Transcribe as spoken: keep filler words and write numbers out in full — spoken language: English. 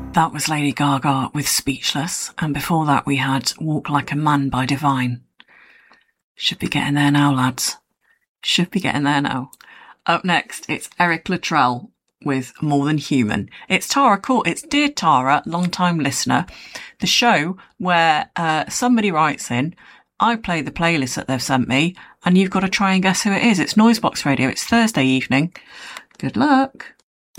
That was Lady Gaga with Speechless, and before that we had Walk Like a Man by Divine. Should be getting there now, lads. Should be getting there now. Up next, it's Eric Luttrell with More Than Human. It's Tara Court. It's Dear Tara, long-time listener. The show where uh, somebody writes in, I play the playlist that they've sent me, and you've got to try and guess who it is. It's Noisebox Radio. It's Thursday evening. Good luck.